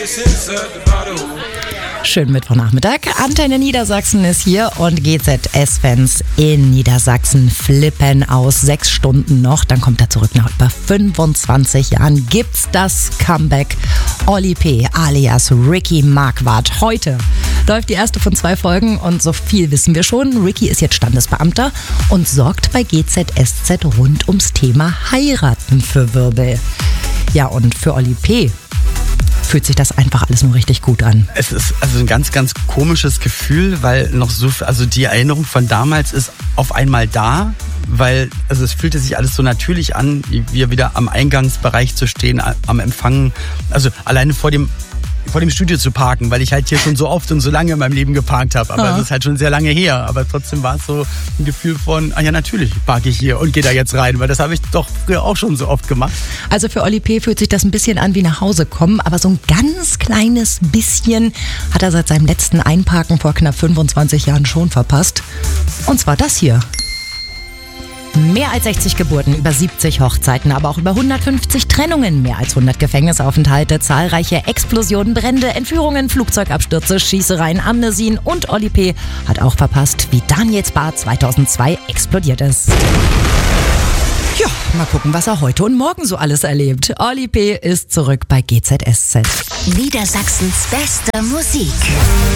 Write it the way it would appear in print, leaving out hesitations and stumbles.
Schönen Mittwochnachmittag. Antenne Niedersachsen ist hier und GZS-Fans in Niedersachsen flippen aus. 6 Stunden noch, dann kommt er zurück. Nach über 25 Jahren gibt's das Comeback. Oli P. alias Ricky Marquardt. Heute läuft die erste von 2 Folgen und so viel wissen wir schon. Ricky ist jetzt Standesbeamter und sorgt bei GZSZ rund ums Thema Heiraten für Wirbel. Ja, und für Oli P. fühlt sich das einfach alles nur richtig gut an. Es ist also ein ganz, ganz komisches Gefühl, weil noch so, also die Erinnerung von damals ist auf einmal da, weil also es fühlte sich alles so natürlich an, wie wir wieder am Eingangsbereich zu stehen, am Empfang, also alleine vor dem Studio zu parken, weil ich halt hier schon so oft und so lange in meinem Leben geparkt habe. Aber das ist halt schon sehr lange her. Aber trotzdem war es so ein Gefühl von, ja natürlich parke ich hier und gehe da jetzt rein, weil das habe ich doch früher auch schon so oft gemacht. Also für Oli P. fühlt sich das ein bisschen an wie nach Hause kommen, aber so ein ganz kleines bisschen hat er seit seinem letzten Einparken vor knapp 25 Jahren schon verpasst. Und zwar das hier. Mehr als 60 Geburten, über 70 Hochzeiten, aber auch über 150 Trennungen, mehr als 100 Gefängnisaufenthalte, zahlreiche Explosionen, Brände, Entführungen, Flugzeugabstürze, Schießereien, Amnesien und Oli P. hat auch verpasst, wie Danielsbar 2002 explodiert ist. Ja, mal gucken, was er heute und morgen so alles erlebt. Oli P. ist zurück bei GZSZ. Niedersachsens beste Musik.